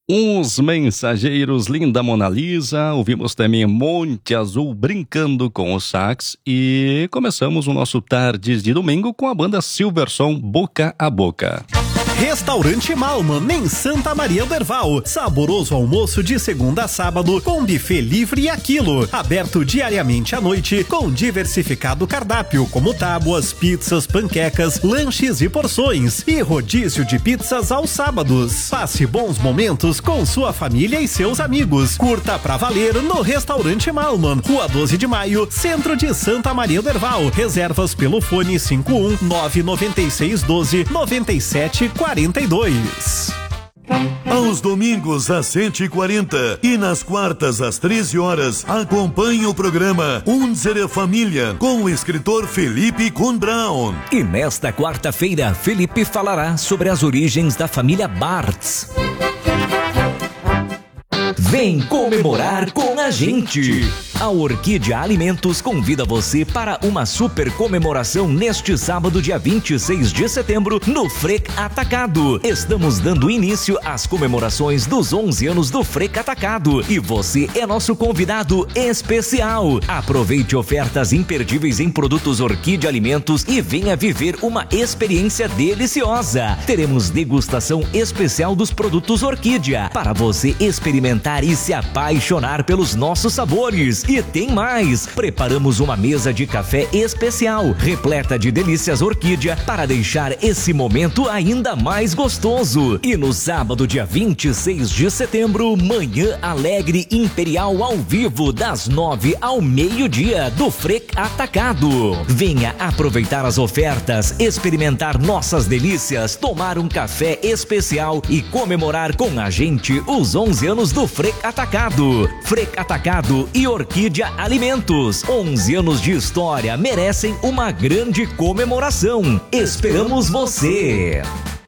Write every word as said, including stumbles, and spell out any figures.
Os Mensageiros, Linda Mona Lisa, ouvimos também Monte Azul brincando com o sax e começamos o nosso Tardes de Domingo com a banda Silverson, Boca a Boca. Restaurante Malman, em Santa Maria do Herval. Saboroso almoço de segunda a sábado, com buffet livre e aquilo. Aberto diariamente à noite, com diversificado cardápio, como tábuas, pizzas, panquecas, lanches e porções. E rodízio de pizzas aos sábados. Passe bons momentos com sua família e seus amigos. Curta pra valer no Restaurante Malman, Rua doze de Maio, centro de Santa Maria do Herval. Reservas pelo fone cinco um nove nove seis um dois nove sete quatro dois. Aos domingos às cento e quarenta e nas quartas às treze horas, acompanhe o programa Unsere Família com o escritor Felipe Kuhn Braun. E nesta quarta-feira, Felipe falará sobre as origens da família Bartz. Vem comemorar com a gente! A Orquídea Alimentos convida você para uma super comemoração neste sábado, dia vinte e seis de setembro, no Frec Atacado. Estamos dando início às comemorações dos onze anos do Frec Atacado e você é nosso convidado especial. Aproveite ofertas imperdíveis em produtos Orquídea Alimentos e venha viver uma experiência deliciosa. Teremos degustação especial dos produtos Orquídea para você experimentar e se apaixonar pelos nossos sabores. E tem mais! Preparamos uma mesa de café especial, repleta de delícias Orquídea, para deixar esse momento ainda mais gostoso. E no sábado, dia vinte e seis de setembro, Manhã Alegre Imperial ao vivo, das nove ao meio-dia, do Frec Atacado. Venha aproveitar as ofertas, experimentar nossas delícias, tomar um café especial e comemorar com a gente os onze anos do Frec Atacado. Frec Atacado e Orquídea Alimentos. onze anos de história merecem uma grande comemoração. Esperamos você!